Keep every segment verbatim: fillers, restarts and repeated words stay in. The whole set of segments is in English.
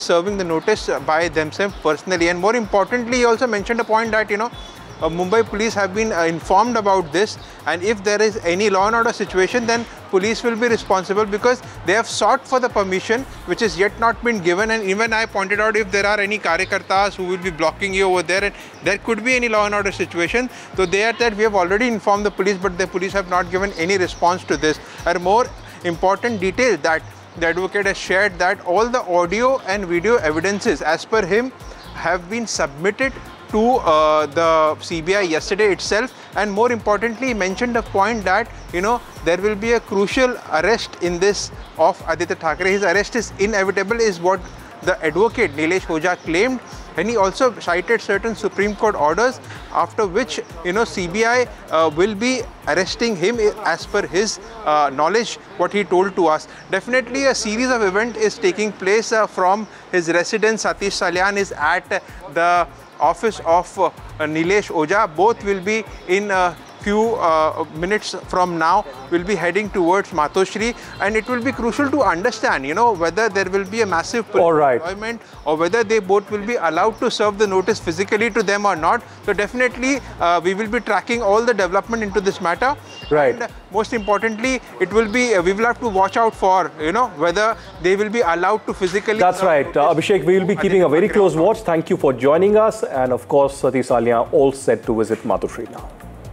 serving the notice by themselves personally. And more importantly, he also mentioned a point that, you know, uh, Mumbai police have been uh, informed about this, and if there is any law and order situation, then police will be responsible because they have sought for the permission which is yet not been given. And even I pointed out, if there are any karyakartas who will be blocking you over there and there could be any law and order situation, so they are that we have already informed the police, but the police have not given any response to this. A more important detail that the advocate has shared, that all the audio and video evidences as per him have been submitted to uh, the C B I yesterday itself. And more importantly, he mentioned a point that, you know, there will be a crucial arrest in this of Aditya Thackeray. His arrest is inevitable is what the advocate Nilesh Oja claimed. And he also cited certain Supreme Court orders after which, you know, C B I uh, will be arresting him as per his uh, knowledge, what he told to us. Definitely a series of events is taking place uh, from his residence. Satish Salyan is at uh, the office of uh, Nilesh Oja. Both will be in a few uh, minutes from now will be heading towards Matoshri, and it will be crucial to understand, you know, whether there will be a massive police right. deployment or whether they both will be allowed to serve the notice physically to them or not. So definitely uh, we will be tracking all the development into this matter. Right. And uh, most importantly, it will be, uh, we will have to watch out for, you know, whether they will be allowed to physically. That's right. Uh, Abhishek, we will be keeping a very close watch. Thank you for joining us. And of course, Satish Salyan all set to visit Matoshri now.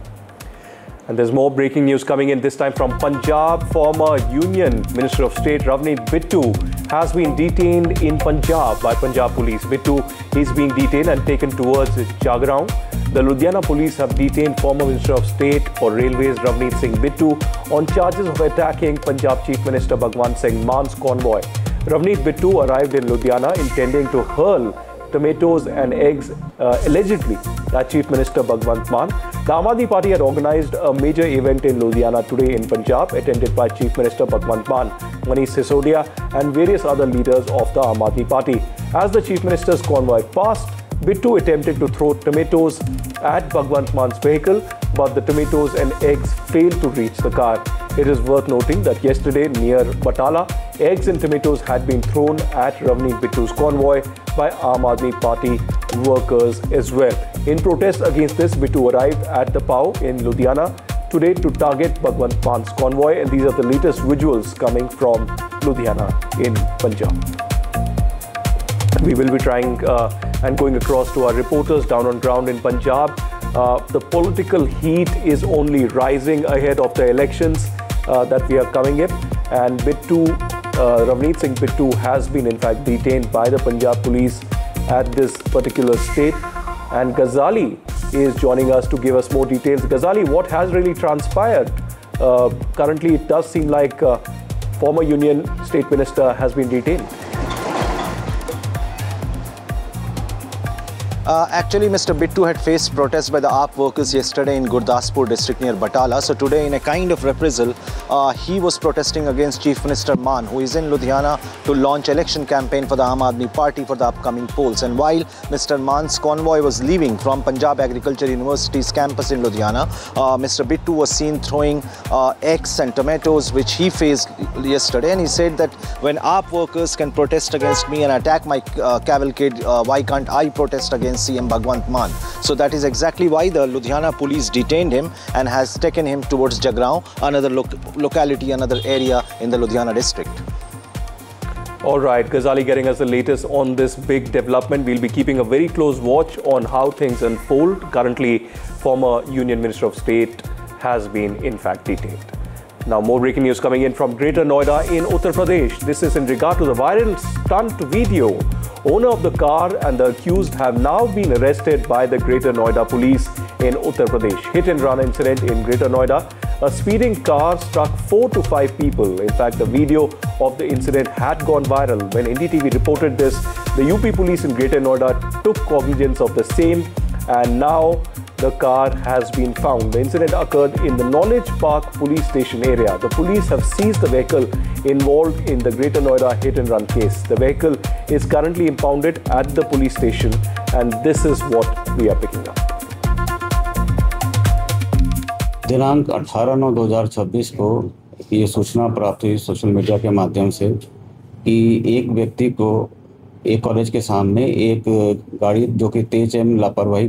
And there's more breaking news coming in, this time from Punjab. Former Union Minister of State Ravneet Bittu has been detained in Punjab by Punjab Police. Bittu is being detained and taken towards Jagaon. The Ludhiana Police have detained former Minister of State for Railways Ravneet Singh Bittu on charges of attacking Punjab Chief Minister Bhagwant Singh Man's convoy. Ravneet Bittu arrived in Ludhiana intending to hurl tomatoes and eggs uh, allegedly at Chief Minister Bhagwant Mann. The Aam Aadmi Party had organised a major event in Ludhiana today in Punjab, attended by Chief Minister Bhagwant Mann, Manish Sisodia and various other leaders of the Aam Aadmi Party. As the Chief Minister's convoy passed, Bittu attempted to throw tomatoes at Bhagwant Mann's vehicle, but the tomatoes and eggs failed to reach the car. It is worth noting that yesterday near Batala, eggs and tomatoes had been thrown at Ravneet Bittu's convoy by Aam Aadmi Party workers as well. In protest against this, Bittu arrived at the P A U in Ludhiana today to target Bhagwant Mann's convoy, and these are the latest visuals coming from Ludhiana in Punjab. We will be trying uh, and going across to our reporters down on ground in Punjab. Uh, the political heat is only rising ahead of the elections uh, that we are coming in, and Bittu, uh, Ravneet Singh Bittu has been in fact detained by the Punjab Police at this particular state. And Ghazali is joining us to give us more details. Ghazali, what has really transpired? Uh, currently, it does seem like uh, former Union State Minister has been detained. Uh, actually, Mister Bittu had faced protests by the A P workers yesterday in Gurdaspur district near Batala. So today, in a kind of reprisal, uh, he was protesting against Chief Minister Mann, who is in Ludhiana to launch election campaign for the Aam Aadmi Party for the upcoming polls. And while Mister Mann's convoy was leaving from Punjab Agriculture University's campus in Ludhiana, uh, Mister Bittu was seen throwing uh, eggs and tomatoes, which he faced yesterday. And he said that when A P workers can protest against me and attack my uh, cavalcade, uh, why can't I protest against C M Bhagwant Mann? So that is exactly why the Ludhiana police detained him and has taken him towards Jagaon, another lo locality, another area in the Ludhiana district. All right, Ghazali getting us the latest on this big development. We'll be keeping a very close watch on how things unfold. Currently, former Union Minister of State has been in fact detained. Now, more breaking news coming in from Greater Noida in Uttar Pradesh. This is in regard to the viral stunt video. Owner of the car and the accused have now been arrested by the Greater Noida police in Uttar Pradesh. Hit and run incident in Greater Noida. A speeding car struck four to five people. In fact, the video of the incident had gone viral. When N D T V reported this, the U P police in Greater Noida took cognizance of the same, and now the car has been found. The incident occurred in the Knowledge Park police station area. The police have seized the vehicle involved in the Greater Noida hit and run case. The vehicle is currently impounded at the police station, and this is what we are picking up. दिनांक अठारह नौ दो हज़ार छब्बीस को ये सूचना प्राप्त हुई सोशल मीडिया के माध्यम से कि एक व्यक्ति को एक कॉलेज के सामने एक गाड़ी जो कि तेज एवं लापरवाही